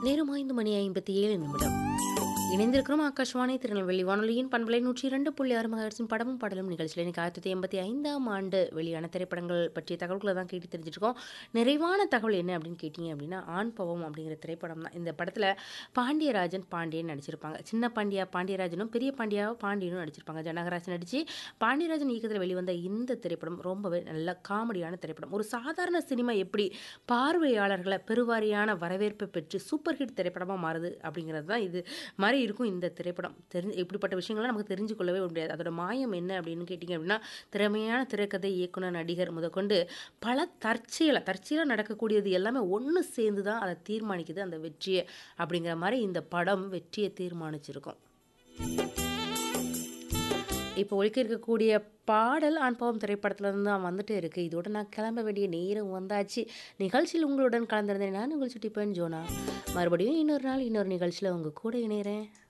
நேரம் 5:57 இணைந்திருக்கிறோம் ஆகாஷ்வாணி திருநெல்வேலி வானொலியின் பண்பலை 102.6 மகர்ஸின் படமும் பாடலும் நிகழ்ச்சியில் இன்னைக்கு 1985ஆம் ஆண்டு வெளியான திரைப்படங்கள் பற்றிய தகவல்களை தான் கேட்டு தெரிஞ்சிருக்கோம். நிறைவான தகவல் என்ன அப்படின்னு கேட்டிங்க அப்படின்னா, ஆண் பாவம் அப்படிங்கிற திரைப்படம் தான். இந்த படத்தில் பாண்டியராஜன் பாண்டியன் நடிச்சிருப்பாங்க. சின்ன பாண்டியா பாண்டியராஜனும் பெரிய பாண்டியா பாண்டியனும் நடிச்சிருப்பாங்க. ஜனகராஜ் நடித்து பாண்டியராஜன் இயக்கத்தில் வெளிவந்த இந்த திரைப்படம் ரொம்பவே நல்ல காமெடியான திரைப்படம். ஒரு சாதாரண சினிமா எப்படி பார்வையாளர்களை பெருவாரியான வரவேற்பை பெற்று சூப்பர் ஹிட் திரைப்படமாக மாறுது அப்படிங்கிறது தான் இது மாதிரி இருக்கும் இந்த திரைப்படம். இப்படிப்பட்ட விஷயங்கள்லாம் நமக்கு தெரிஞ்சு கொள்ளவே முடியாது. அதோட மாயம் என்ன அப்படின்னு கேட்டிங்க அப்படின்னா, திறமையான திரைக்கதை இயக்குனர் நடிகர் முதற்கொண்டு பல தற்செயலாக நடக்கக்கூடியது எல்லாமே ஒன்று சேர்ந்து தான் அதை தீர்மானிக்குது அந்த வெற்றியை. அப்படிங்கிற மாதிரி இந்த படம் வெற்றியை தீர்மானிச்சிருக்கும். இப்போ ஒழிக்க இருக்கக்கூடிய பாடல் ஆண் பாவம் திரைப்படத்துல இருந்து தான் வந்துட்டு இருக்கு. இதோட நான் கிளம்ப வேண்டிய நேரம் வந்தாச்சு. நிகழ்ச்சியில் உங்களுடன் கலந்திருந்தேன் நான் உங்கள் சுட்டி பெண் ஜோனா. மறுபடியும் இன்னொரு நாள் இன்னொரு நிகழ்ச்சியில் உங்க கூட இணைகிறேன்.